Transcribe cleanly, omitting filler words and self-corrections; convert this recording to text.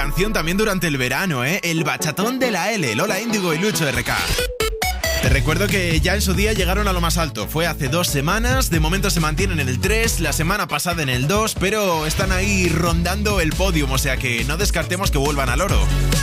canción también durante el verano, ¿eh? El bachatón de la L, Lola Índigo y Lucho RK. Te recuerdo que ya en su día llegaron a lo más alto. Fue hace 2 semanas, de momento se mantienen en el 3, la semana pasada en el 2, pero están ahí rondando el podium, o sea que no descartemos que vuelvan al oro.